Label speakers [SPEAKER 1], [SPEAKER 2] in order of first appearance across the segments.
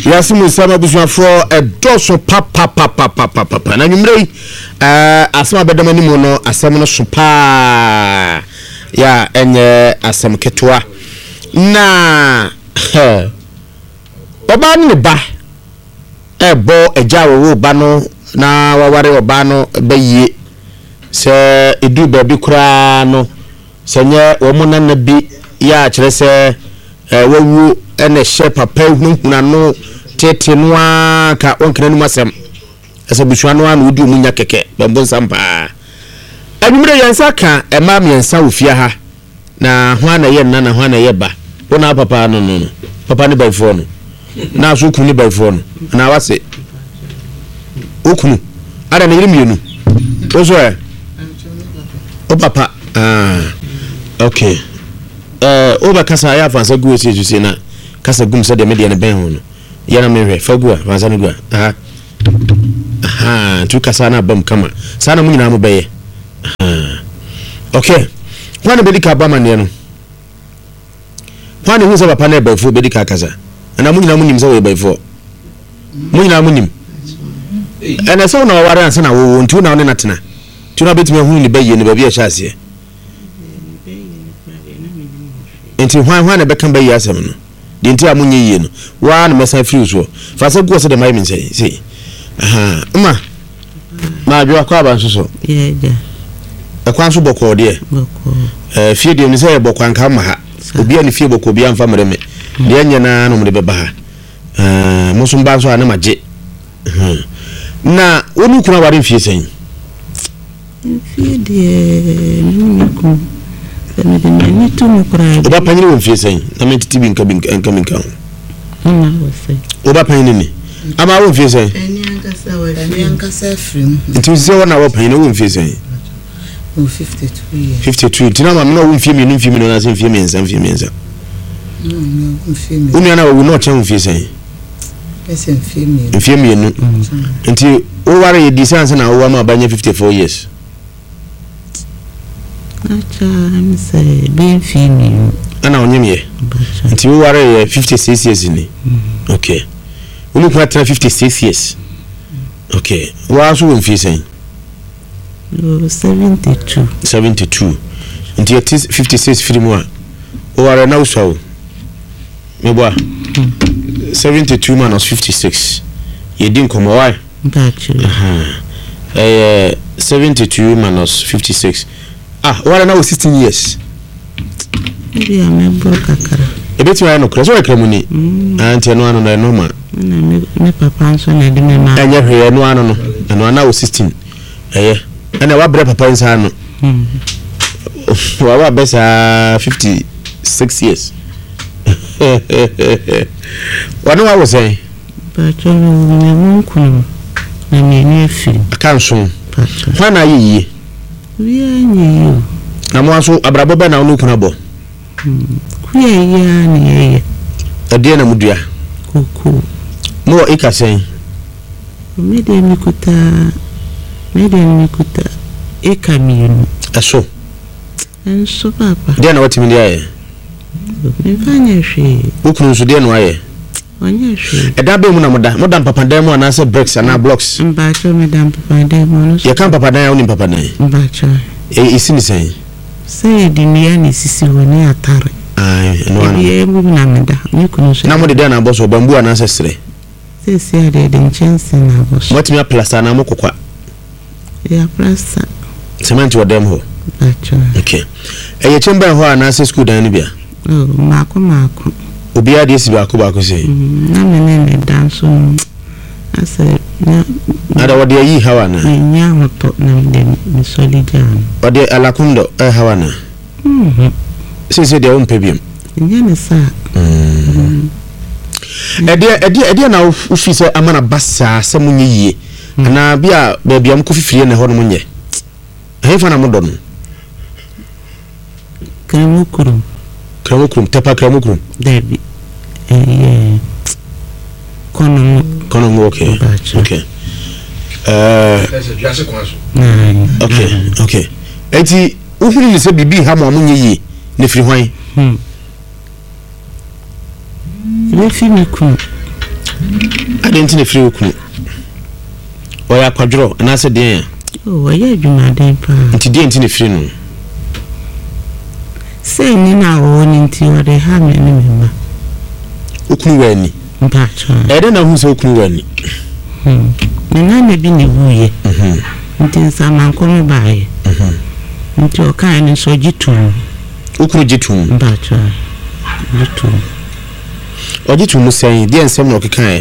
[SPEAKER 1] Yasimu sama busuafo edoso papa na nwumrei asema bedama ni mu no asem no so pa ya enye asem ketwa na oba ni ba ebo ejawo ba no na waware oba no baye se edu ba bi kura no senye wo mu na bi ya kire se wawu ene hye papa hunhuna no tete no aka onkena ni masem asa bushwa no an wudi omunya keke bambo sampa anumre yansa ka ema miensa ofia ha na hwana ye nana hwana ye ba wona papa no papa ni by phone na so kunu by phone na wase okunu ara na yiri mienu ozo o papa okay oba kasa ya fansa guwe se jusi na kasa gum se de media ne ben hono yana mehwe fagua fansa no gua tu kasa na bam kama sana mu nyina mo beye okay kwana bedika ba mane no kwana hu se papa na befo bedika kasa na mu nyina mu nim se we befo mu nyina mu nim ana so na ware ansa na wo ntu na one na tena tu na betime hu ni beye ne ba bia chaase enti hwan na beka beye asem no de enti amunye yie no wa na mesa free so fa se go se de mai min sei ma bi akwa ba nso so akwa nso boko de fie de ni se boko anka ma ha obi ani fie boko bi amfa mereme de anya na no mde beba ha musu mba nso ana maje na onu kuna ware fie sen
[SPEAKER 2] fie de nuku ni tu mu kura
[SPEAKER 1] oba panyi won fie sen na mentiti bi nka na
[SPEAKER 2] wo se
[SPEAKER 1] oba panyi ni ama won fie sen
[SPEAKER 2] eni ankasa free
[SPEAKER 1] nti se wona wo panyi won fie sen 52 tina ma no won fie mi no na se fie mi nsa unu ana wo no chen fie sen
[SPEAKER 2] esen
[SPEAKER 1] fie mi no nti o ware ye distance na wo ma banya 54 years
[SPEAKER 2] acha am say ben fie mi
[SPEAKER 1] ana onyemye nti wo ware ye 56 years ni okay unu kwa 56 years okay wa so won fie sen 72 nti 56 free mo o ware na usawo meboa 72 minus 56 ye din komo why 72 minus 56 ware na 16 years
[SPEAKER 2] maybe am kakara
[SPEAKER 1] ebeti wa no kreso ekramuni anti no ano na normal
[SPEAKER 2] me papa nso na de me ma
[SPEAKER 1] anya hwe no ano no na 16 ana wa bre papa nsa no wa besa 56 years wanu wa wo say
[SPEAKER 2] ba choro me munkunu na me ni fi
[SPEAKER 1] kanso hwana yiyi
[SPEAKER 2] wi anyi
[SPEAKER 1] na mo aso abrabo be na onu kuna bo
[SPEAKER 2] kuya ya ni ye
[SPEAKER 1] ade na mudua
[SPEAKER 2] koko
[SPEAKER 1] mo ikasen
[SPEAKER 2] me de mikuta ekamienu
[SPEAKER 1] aso
[SPEAKER 2] enso papa
[SPEAKER 1] de na watimi de aye
[SPEAKER 2] mfanya hwe
[SPEAKER 1] ukunu so de no aye
[SPEAKER 2] onye hwe
[SPEAKER 1] eda be mu na moda papa dan mu ana se bricks ana blocks
[SPEAKER 2] mbacho me dan papa dan mu no
[SPEAKER 1] ye kan papa dan ya oni papa dan
[SPEAKER 2] mbacho
[SPEAKER 1] isini sen
[SPEAKER 2] say di niya ni sisi woni atare
[SPEAKER 1] no ana
[SPEAKER 2] ye mu na meda ni kunu so
[SPEAKER 1] na mo de na boso bambu ana se sere
[SPEAKER 2] sisi ade de nchense na boso
[SPEAKER 1] motimi plaster na mo kokwa
[SPEAKER 2] ya plaster
[SPEAKER 1] cement wodem ho
[SPEAKER 2] mbacho
[SPEAKER 1] okay eye chemba ho ana se school dan ni bia
[SPEAKER 2] mako
[SPEAKER 1] obi ade si ba ko se
[SPEAKER 2] na me danso ase
[SPEAKER 1] na da wode yi hawana
[SPEAKER 2] nya hoto na de misolijan
[SPEAKER 1] wode alakundo hawana se de on pebiem
[SPEAKER 2] nya ne sa
[SPEAKER 1] ede na ofi se amana basa se munye yie na bia ba bia mko fifire na ho no munye hefa na modo no kramukurum tepa kramukurum
[SPEAKER 2] debi kono
[SPEAKER 1] okay okay enti uhiri ni se bibi ha mo munye yi ne firi hwan
[SPEAKER 2] ne fi mi ku
[SPEAKER 1] adenti ne free okunu oya kwadro na se den
[SPEAKER 2] oh oya adwuma den pa
[SPEAKER 1] nti den nti ne free no
[SPEAKER 2] say ni na wo ni nti o de ha me ni mema
[SPEAKER 1] okunu wani
[SPEAKER 2] mpacho
[SPEAKER 1] ede na hu se okunu wani
[SPEAKER 2] na na bi ne wuye nti nsama nkomo baaye nti o kan ni so jitu
[SPEAKER 1] okunu jitu
[SPEAKER 2] mpacho jitu
[SPEAKER 1] ojitu mu sen de nsem no kekan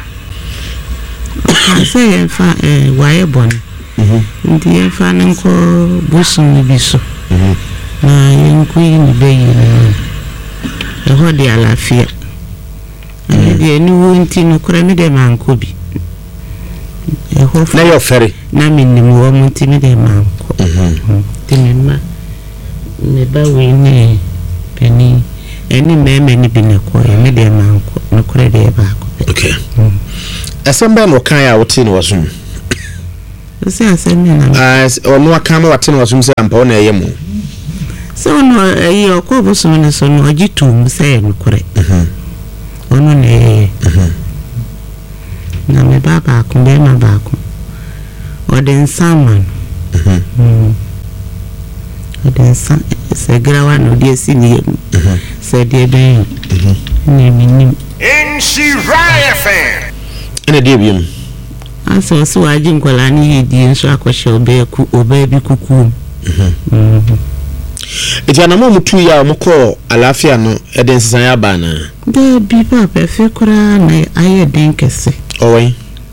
[SPEAKER 2] say enfa waye bon nti enfa nko busun bi so na yenku ni beyi na ho de alafia de ni wonti no kora mi de manko bi ho
[SPEAKER 1] na yo fere
[SPEAKER 2] na minnim wo monti mi de manko tinima me ba we ni peni eni meme ni bi ne ko mi de manko no kora de ba ko
[SPEAKER 1] okay asamba no kan ya wote ni wasum
[SPEAKER 2] se asemi na
[SPEAKER 1] ono aka ma wote ni wasum se ampa ona yemu
[SPEAKER 2] so no yi okobuso ne so no agitum se no kora ono ne na me baba ko be ma ba ko oden saman oden san se grawa no de sini se de ben ni minim
[SPEAKER 3] in Shiraya fan
[SPEAKER 1] ene de biem
[SPEAKER 2] aso so aji nkola ni yedi nso akɔhye oba bi kuku
[SPEAKER 1] etiana mo mutu ya mo ko alafia no eden sesan ya ba na
[SPEAKER 2] de bi papa fe kura na aye den kese
[SPEAKER 1] owai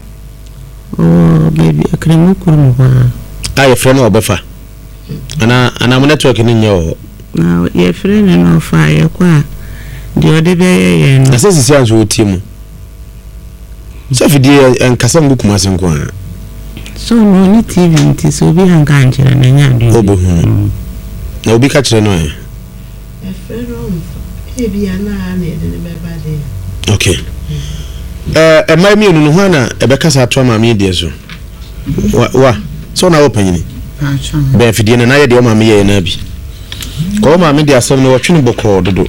[SPEAKER 2] baby akremu kuru wa
[SPEAKER 1] aye frɛ no obefa ana mo network ni nyo
[SPEAKER 2] na ye frɛ no fa ye kwa de ode be ye no
[SPEAKER 1] asese sia nso otimu so fidi enkasa ngukuma senko
[SPEAKER 2] so no ni tv nti so bi hanka anjira na nya de
[SPEAKER 1] obo hu na obi ka kire no okay my me no ho na ebekasa to ma me die so wa so na opanyini be fidie na ye de o ma me ye na bi ko ma me de asem no wotwe boko dodo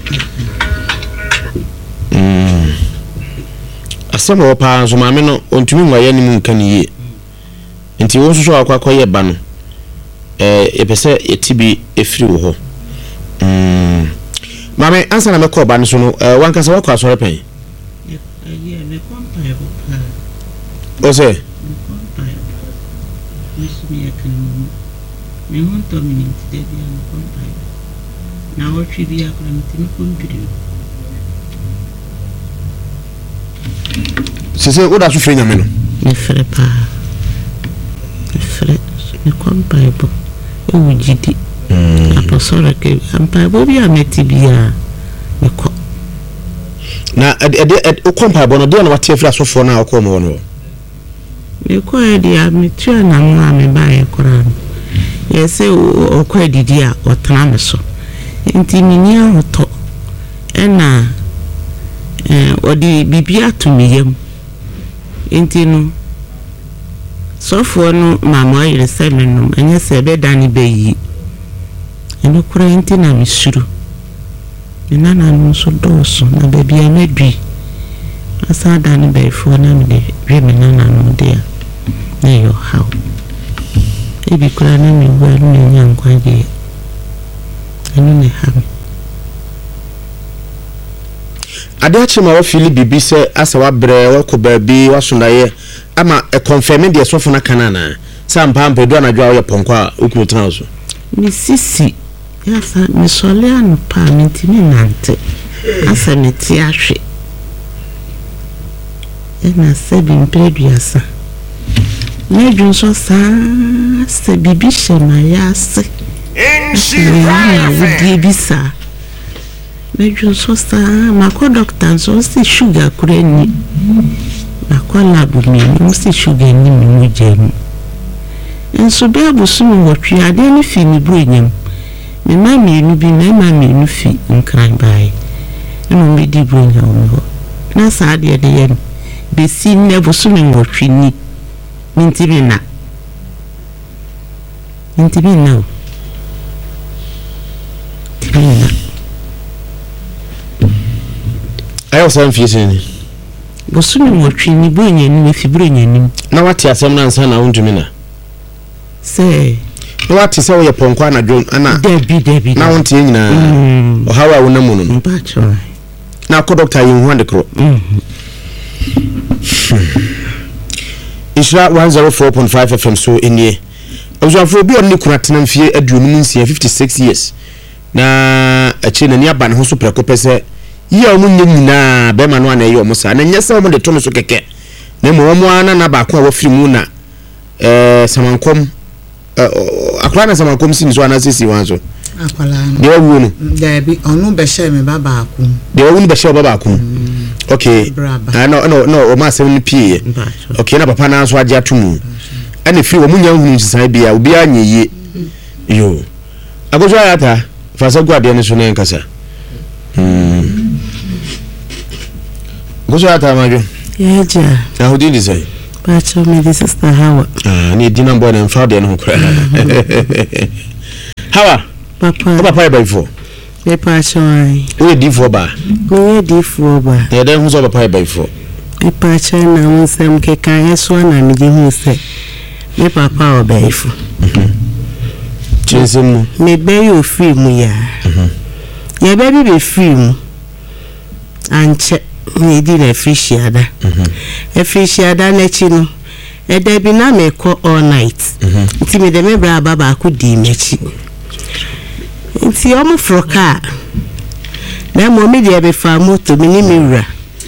[SPEAKER 1] asem wo pa so ma me no ontumi nwa ye ni mu nka ni ye nti wo so akwa ye ba no epese etibi efiri wo ho mame ansa na mekọ ba nso no wankasa wakọ asọrọ pen
[SPEAKER 2] me compare
[SPEAKER 1] o se
[SPEAKER 2] me want to minute de bi an compare na wo twi bi akora ntimi ko ndiri
[SPEAKER 1] se oda so frenya me no
[SPEAKER 2] me frɛ pa frɛ me compare bo e wujidi apostle ke ampa bo bi ameti bia me ko
[SPEAKER 1] na o kompa bo no de na wate afira sofo na akọ mo no
[SPEAKER 2] me ko e dia me tua na mo ame ba ye kora ye se o ko edidi a o tana me so enti mini ahoto e na o di bibia to me yam enti no sofo no mama yire se me no enye se be dani be yi eno kura enti na me suru na no so doso na baby amedwi asa dani be fo na me de we me na no de na yo how e bi kura na me wa no nya nkwa ge eno ne ha
[SPEAKER 1] ade achima wa fili bibi se asa wa bre wa ko baabi wa sundaye ama e confirm de sofo na kanana sam pampe do anadwa wo ye ponko a okunu tena so
[SPEAKER 2] mi sisi yasa mi sole anu pa mi ntimi nante asa mi ti ahwe na se bi mpreduasa na dwunso sa se bibi shema yase
[SPEAKER 3] in Shiraya
[SPEAKER 2] wudi bisa na dwunso sa mako doctor so si sugar kureni mako lab mi si sugar ni mi jemu enso be abusu mi wotwe ade ni fi ni buenyam me ma me nu bi me ma me nu fi nkran bai no me di buenyam ho na sa ade de ye be si ne abusu mi wotwe ni mintibi na
[SPEAKER 1] ayo san fi sin
[SPEAKER 2] bosumi wotwi ni bonya ni fibro nyani
[SPEAKER 1] na wate asem na nsa na wondumi na
[SPEAKER 2] say
[SPEAKER 1] na wate se wo ye ponko na dwon ana
[SPEAKER 2] Debbie
[SPEAKER 1] na wonte nyina o hawa wo namu no
[SPEAKER 2] mpacho
[SPEAKER 1] na ko doctor yin hu kro Isra 104.5 FM so enie Ozafo bi onni kuna tena mfie aduonum nsia 56 years na achi na ni aba ne ho so preko pese yi a omunye nyina be ma no ana ye omo sa na nyesa omo de to no so keke na mo omo ana na ba ko a wafiri mu na samankom akwa na samankom si nso ana sisi wanso
[SPEAKER 4] akwala
[SPEAKER 1] de wawu no
[SPEAKER 4] Debbie onu be share me baba aku
[SPEAKER 1] de wawu be share baba aku okay no o ma se ni pie okay na papa na so age atumu ani fi wo munya hunu nsisan bia obi anyeye yo agojo ayata fasa guade ne so na nkasa gojo ayata majo
[SPEAKER 2] yaja
[SPEAKER 1] na hodi di sai
[SPEAKER 2] pacho me this sister Hawa
[SPEAKER 1] ni dina boy na mfa de no kra Hawa papa by for
[SPEAKER 2] me pacho ai
[SPEAKER 1] we di for ba
[SPEAKER 2] me di for ba
[SPEAKER 1] ya den hu so papa by for
[SPEAKER 2] me pacho na unsem ke kan yeso na me di hu se me papa obeifu
[SPEAKER 1] chinsemu
[SPEAKER 2] me be yo free mu ya ye be free mu anche ni di na fishiada fishiada na chi no e da bi na me ko all night nti me de me bra baba ku di mechi nti omo froka na mo me de be fa moto me ni me wura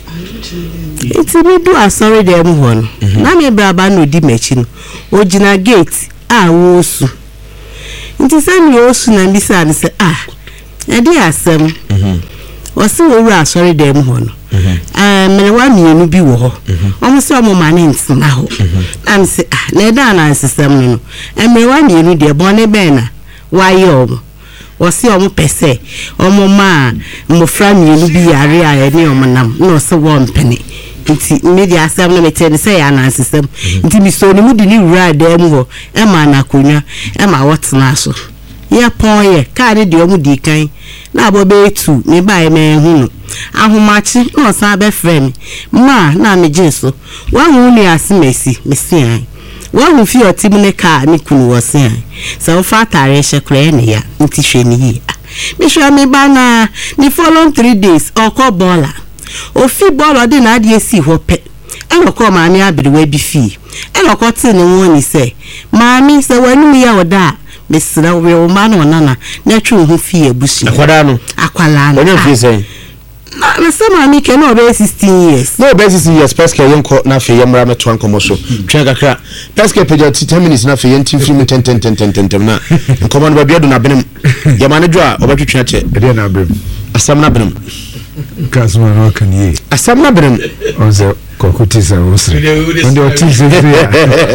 [SPEAKER 2] nti me do asori de mu ho no na me bra ba no di mechi no ogina gate a wo su nti se mi osu na bi sa ni se e di asem wasi wo wura asori de mu ho no me wa mienu bi wo ho omo se omo ma ne ntsina ho am se na da na nsesem no me wa mienu de bone be na wa ye omo wasi omo pese omo ma mofra mienu bi yare a ne omo nam no se wo mpene nti media asem no metene se ya na nsesem nti mi so ni mu di ni wura de mu ho ma na konwa ma wotena so ya poye ka ne de omo di kan na abobe etu me ba me hu no ahomachi no sa be frame ma na me jeso wa hu ni asimesi mesian wa hu fi otim ne ka ni kunu wo se so fa tare hye ne ya nti hwe ni yi me hwe me ba na ni follow 3 days okobola o fi bolo de na ade esi ho pe enoko ma mi abrewa bi fi enoko ti ne won ni se ma mi se wanu ya oda mesra we o ma na onana na twu hu fi ebusi
[SPEAKER 1] akwada no onye fi say
[SPEAKER 2] na sama mi ke no be 16 years
[SPEAKER 1] no be 16 years peske yenko na fe yemra meto ankomo so twa kakra peske peja 10 minutes na fe yenti free me 10 na nkomo no ba bia do na benem yamane dwo a obetwetwa che
[SPEAKER 5] ede na benem
[SPEAKER 1] asam na benem
[SPEAKER 5] kasma no kan ye
[SPEAKER 1] asam na benem
[SPEAKER 5] onze kokutisa usre onde otise ya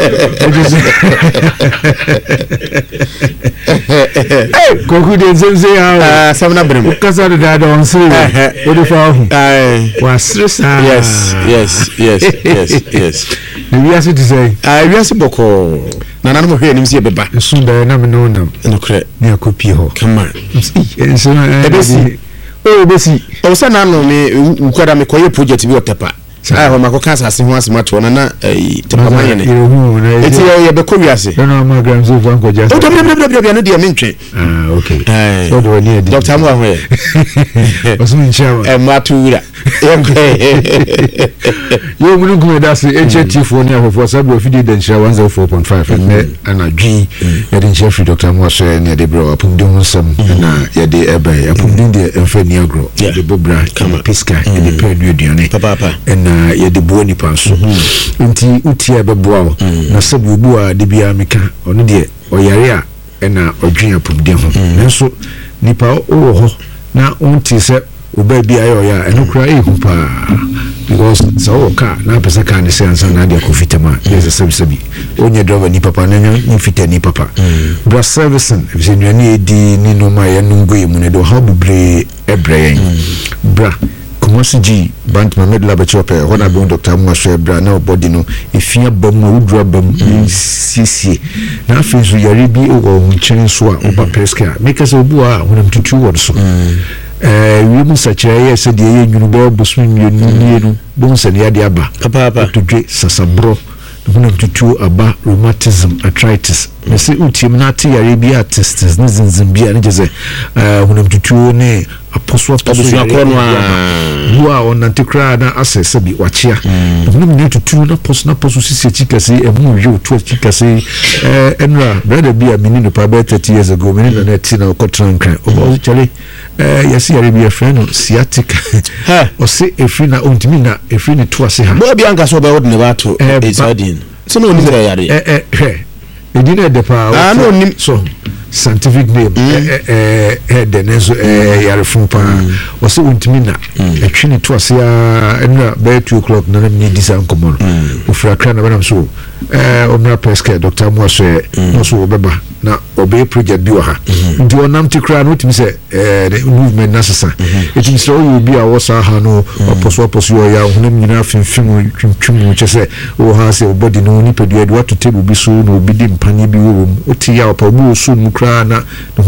[SPEAKER 5] kokude zenze ya
[SPEAKER 1] asam na benem
[SPEAKER 5] kasa da da onse ode fa hu wa stressa
[SPEAKER 1] yes
[SPEAKER 5] we are to say
[SPEAKER 1] we are boko na nanu mo hwe nim se beba
[SPEAKER 5] sunda na me no nam
[SPEAKER 1] nokre
[SPEAKER 5] ni akopi ho
[SPEAKER 1] come on
[SPEAKER 5] enso
[SPEAKER 1] ebesi
[SPEAKER 5] besi
[SPEAKER 1] o se na no me ukwada me koye project bi otepa ho makoka asase ho asemato na na tepa manyene eti ye be ko wiase
[SPEAKER 5] no ma gram so fan ko just
[SPEAKER 1] o dem no de mentwe
[SPEAKER 5] okay
[SPEAKER 1] so
[SPEAKER 5] do ni edi
[SPEAKER 1] doctor mo ho
[SPEAKER 5] osun nchawa
[SPEAKER 1] matura
[SPEAKER 5] yo munu gume da se HT4 ni afofo sabi ofidi den nchawa 104.5 and ana dwi ya den chef doctor mo so ne de bro apumde ho nsam na ya de ebe apumde de emfa ni agro de bobra kama piska de pe nu aduane
[SPEAKER 1] papa
[SPEAKER 5] na ya de bo nipa so nti utia beboa na sabi obu a de bia meka ono de oyare a na odwen apumde ho nso nipa o ho na onti se oba bia ya eno kra ehupa because so ka na pesa ka ne sense na de akofitama yes sabi onye driver ni papa na ni fita ni papa bra servicing if you ni edi ni no ma ya nungo emu ne do how bebre ebre bra Komosi Bantma medla bechope hona be Dr. Mwashe bra na body no efia bam udra bam sisi na afinzu yare bi o hunchen so a oba peska make us obu a honam tutu word so wiemu sakyerɛ yɛ sɛ deɛ yɛ nwunu bɛyɛ bosom mmienu bohu sɛ ne yɛde aba todwe sasaboro honam tutuo aba rheumatism arthritis na sɛ wotiem no ate yare bi a testes ne zinzin bi a ne gye sɛ honam tutuo ne aposo bu a ɔnante koraa na asɛ sɛ bi wakyea honam ne tutuo na poso sisi akyi kɛse ɛmu yɛ otu akyi kɛse ɛnora brother bi a meni nipa bɛyɛ 30 years ago meni na ɛti na ɔkɔtena nkran ɔbɔ kyɛle yɛse yare bi yɛfrɛ no sciatica ɔse ɛfiri na ɔntumi na ɛfiri ne to ase ha
[SPEAKER 1] bɔ bi anka sɛ ɔbɛwɔ de ne baato ɛsadin sɛ na ɔnim sɛ yare
[SPEAKER 5] ɛdi na ɛdɛ paa
[SPEAKER 1] na ɔnim
[SPEAKER 5] so scientific name ɛdɛ ne nso yarefo paa ɔsɛ ɔntumi na ɛtwe ne to ase a ɛnura bɛyɛ 2 o'clock na nam ne di saa nkɔmmɔ no ɔfiri akra na bɛnam so ɔmmra prescare dr amoaso na so wɔbɛba na ɔbɛyɛ project bi wɔ ha nti ɔnam te koraa no wotumi sɛ movement no asesa ɛtumi sɛ ɔyɛ obi a wɔ saa ha no apɔso yɛ ɔyɛ honam nyinaa femfem twintwim kyɛ sɛ wɔ ha sɛ ɔbɔde no nipadua de wato table bi so na obi de mpane bi wɔ mu wote yɛ ɔpa obi wɔ so no mu koraa na